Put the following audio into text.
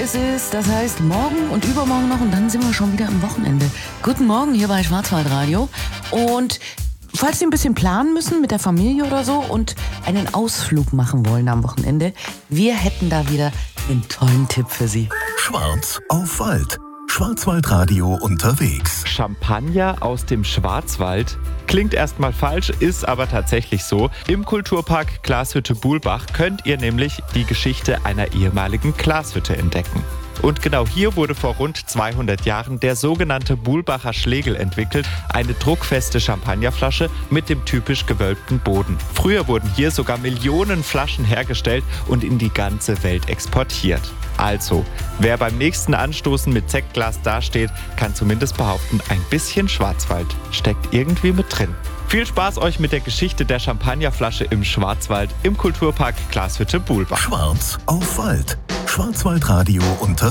es ist. Das heißt, morgen und übermorgen noch und dann sind wir schon wieder am Wochenende. Guten Morgen hier bei Schwarzwaldradio. Und falls Sie ein bisschen planen müssen mit der Familie oder so und einen Ausflug machen wollen am Wochenende, wir hätten da wieder einen tollen Tipp für Sie. Schwarz auf Wald. Schwarzwaldradio unterwegs. Champagner aus dem Schwarzwald? Klingt erstmal falsch, ist aber tatsächlich so. Im Kulturpark Glashütte-Buhlbach könnt ihr nämlich die Geschichte einer ehemaligen Glashütte entdecken. Und genau hier wurde vor rund 200 Jahren der sogenannte Buhlbacher Schlegel entwickelt, eine druckfeste Champagnerflasche mit dem typisch gewölbten Boden. Früher wurden hier sogar Millionen Flaschen hergestellt und in die ganze Welt exportiert. Also, wer beim nächsten Anstoßen mit Sektglas dasteht, kann zumindest behaupten, ein bisschen Schwarzwald steckt irgendwie mit drin. Viel Spaß euch mit der Geschichte der Champagnerflasche im Schwarzwald im Kulturpark Glashütte-Buhlbach. Schwarz auf Wald. Schwarzwaldradio unterwegs.